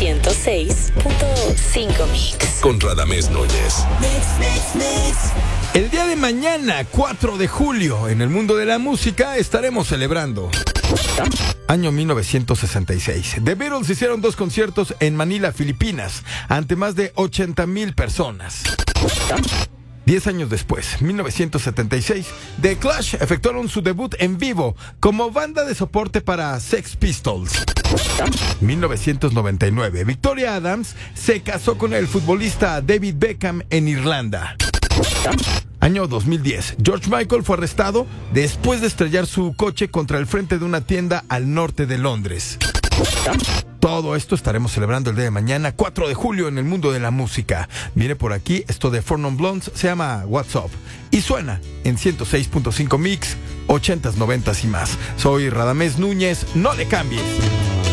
106.5 Mix. Con Radamés Núñez. El día de mañana, 4 de julio, en el mundo de la música estaremos celebrando. Año 1966. The Beatles hicieron 2 conciertos en Manila, Filipinas, ante más de 80,000 personas. 10 años después, 1976, The Clash efectuaron su debut en vivo como banda de soporte para Sex Pistols. 1999, Victoria Adams se casó con el futbolista David Beckham en Irlanda. Año 2010, George Michael fue arrestado después de estrellar su coche contra el frente de una tienda al norte de Londres. Todo esto estaremos celebrando el día de mañana, 4 de julio, en el mundo de la música. Viene por aquí, esto de Four Non Blondes se llama What's Up y suena en 106.5 Mix, 80s, 90s y más. Soy Radamés Núñez, no le cambies.